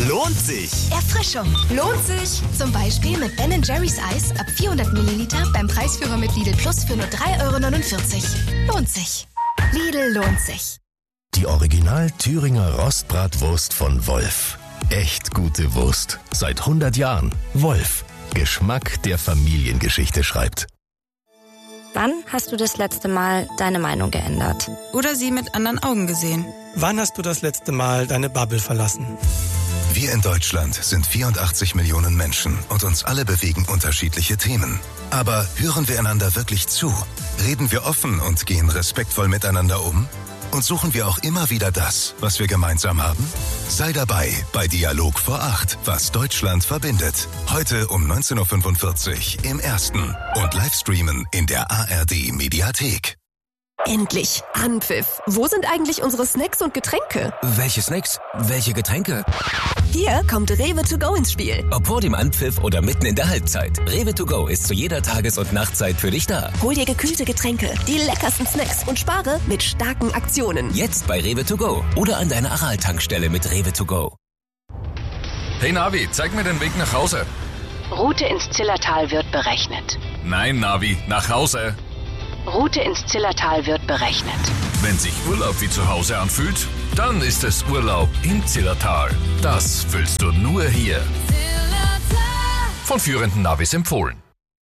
Lohnt sich. Erfrischung. Lohnt sich. Zum Beispiel mit Ben & Jerry's Eis ab 400 Milliliter beim Preisführer mit Lidl Plus für nur 3,49 €. Lohnt sich. Lidl lohnt sich. Die Original Thüringer Rostbratwurst von Wolf. Echt gute Wurst. Seit 100 Jahren. Wolf. Geschmack, der Familiengeschichte schreibt. Wann hast du das letzte Mal deine Meinung geändert? Oder sie mit anderen Augen gesehen? Wann hast du das letzte Mal deine Bubble verlassen? Wir in Deutschland sind 84 Millionen Menschen und uns alle bewegen unterschiedliche Themen. Aber hören wir einander wirklich zu? Reden wir offen und gehen respektvoll miteinander um? Und suchen wir auch immer wieder das, was wir gemeinsam haben? Sei dabei bei Dialog vor 8, was Deutschland verbindet. Heute um 19:45 Uhr im Ersten und Livestreamen in der ARD Mediathek. Endlich Anpfiff. Wo sind eigentlich unsere Snacks und Getränke? Welche Snacks? Welche Getränke? Hier kommt Rewe to go ins Spiel. Ob vor dem Anpfiff oder mitten in der Halbzeit. Rewe to go ist zu jeder Tages- und Nachtzeit für dich da. Hol dir gekühlte Getränke, die leckersten Snacks und spare mit starken Aktionen. Jetzt bei Rewe to go oder an deiner Aral-Tankstelle mit Rewe to go. Hey Navi, zeig mir den Weg nach Hause. Route ins Zillertal wird berechnet. Nein, Navi, nach Hause. Route ins Zillertal wird berechnet. Wenn sich Urlaub wie zu Hause anfühlt, dann ist es Urlaub im Zillertal. Das fühlst du nur hier. Von führenden Navis empfohlen.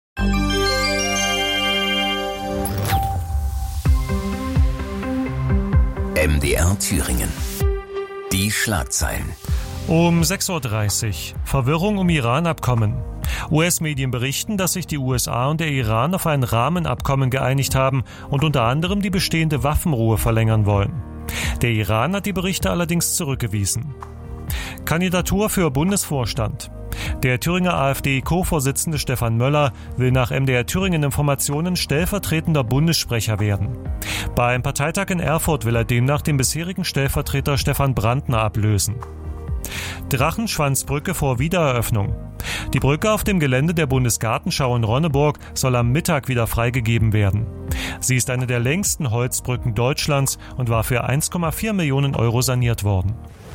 MDR Thüringen. Die Schlagzeilen. Um 6:30 Uhr. Verwirrung um Iran-Abkommen. US-Medien berichten, dass sich die USA und der Iran auf ein Rahmenabkommen geeinigt haben und unter anderem die bestehende Waffenruhe verlängern wollen. Der Iran hat die Berichte allerdings zurückgewiesen. Kandidatur für Bundesvorstand. Der Thüringer AfD-Co-Vorsitzende Stefan Möller will nach MDR Thüringen Informationen stellvertretender Bundessprecher werden. Beim Parteitag in Erfurt will er demnach den bisherigen Stellvertreter Stefan Brandner ablösen. Drachenschwanzbrücke vor Wiedereröffnung. Die Brücke auf dem Gelände der Bundesgartenschau in Ronneburg soll am Mittag wieder freigegeben werden. Sie ist eine der längsten Holzbrücken Deutschlands und war für 1,4 Millionen € saniert worden.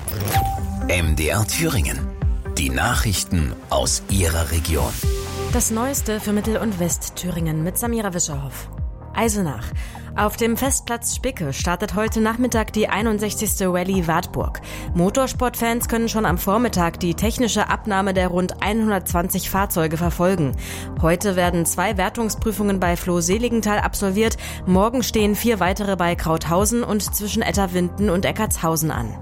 MDR Thüringen. Die Nachrichten aus Ihrer Region. Das Neueste für Mittel- und Westthüringen mit Samira Wischerhoff. Eisenach. Auf dem Festplatz Spicke startet heute Nachmittag die 61. Rallye Wartburg. Motorsportfans können schon am Vormittag die technische Abnahme der rund 120 Fahrzeuge verfolgen. Heute werden 2 Wertungsprüfungen bei Floh-Seligenthal absolviert. Morgen stehen 4 weitere bei Krauthausen und zwischen Etterwinden und Eckartshausen an.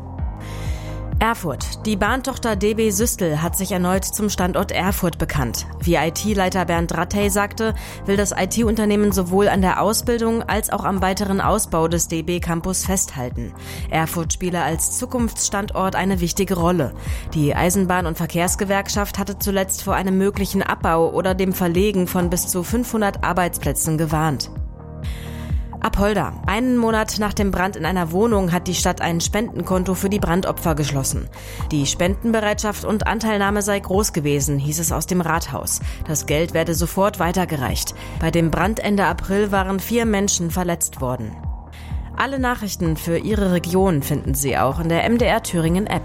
Erfurt. Die Bahntochter DB Systel hat sich erneut zum Standort Erfurt bekannt. Wie IT-Leiter Bernd Rattey sagte, will das IT-Unternehmen sowohl an der Ausbildung als auch am weiteren Ausbau des DB-Campus festhalten. Erfurt spiele als Zukunftsstandort eine wichtige Rolle. Die Eisenbahn- und Verkehrsgewerkschaft hatte zuletzt vor einem möglichen Abbau oder dem Verlegen von bis zu 500 Arbeitsplätzen gewarnt. Apolda. Einen Monat nach dem Brand in einer Wohnung hat die Stadt ein Spendenkonto für die Brandopfer geschlossen. Die Spendenbereitschaft und Anteilnahme sei groß gewesen, hieß es aus dem Rathaus. Das Geld werde sofort weitergereicht. Bei dem Brand Ende April waren 4 Menschen verletzt worden. Alle Nachrichten für Ihre Region finden Sie auch in der MDR Thüringen App.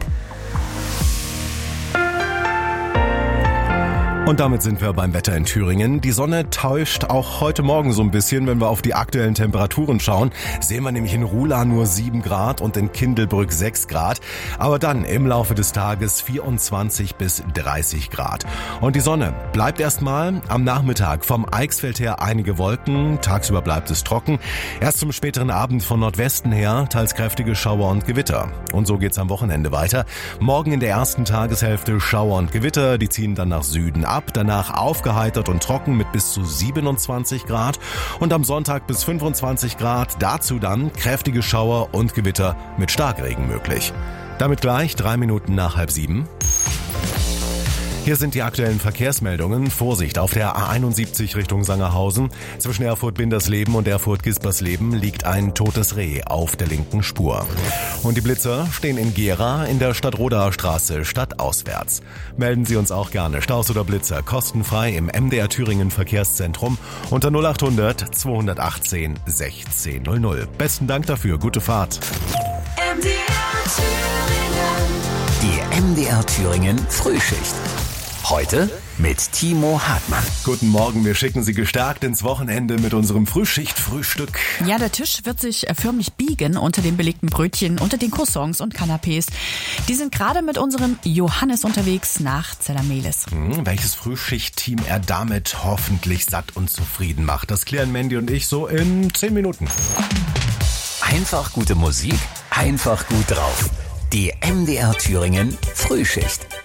Und damit sind wir beim Wetter in Thüringen. Die Sonne täuscht auch heute Morgen so ein bisschen, wenn wir auf die aktuellen Temperaturen schauen. Sehen wir nämlich in Ruhla nur 7 Grad und in Kindelbrück 6 Grad. Aber dann im Laufe des Tages 24 bis 30 Grad. Und die Sonne bleibt erstmal am Nachmittag vom Eichsfeld her einige Wolken. Tagsüber bleibt es trocken. Erst zum späteren Abend von Nordwesten her teils kräftige Schauer und Gewitter. Und so geht's am Wochenende weiter. Morgen in der ersten Tageshälfte Schauer und Gewitter. Die ziehen dann nach Süden ab. Danach aufgeheitert und trocken mit bis zu 27 Grad und am Sonntag bis 25 Grad, dazu dann kräftige Schauer und Gewitter mit Starkregen möglich. Damit gleich 3 Minuten nach 6:30. Hier sind die aktuellen Verkehrsmeldungen. Vorsicht, auf der A71 Richtung Sangerhausen. Zwischen Erfurt-Bindersleben und Erfurt-Gispersleben liegt ein totes Reh auf der linken Spur. Und die Blitzer stehen in Gera in der Stadtrodaer Straße stadtauswärts. Melden Sie uns auch gerne Staus oder Blitzer kostenfrei im MDR Thüringen Verkehrszentrum unter 0800 218 1600. Besten Dank dafür, gute Fahrt. MDR Thüringen. Die MDR Thüringen Frühschicht. Heute mit Timo Hartmann. Guten Morgen, wir schicken Sie gestärkt ins Wochenende mit unserem Frühschicht-Frühstück. Ja, der Tisch wird sich förmlich biegen unter den belegten Brötchen, unter den Croissants und Canapés. Die sind gerade mit unserem Johannes unterwegs nach Zellermehlis. Welches Frühschicht-Team er damit hoffentlich satt und zufrieden macht, das klären Mandy und ich so in 10 Minuten. Einfach gute Musik, einfach gut drauf. Die MDR Thüringen Frühschicht.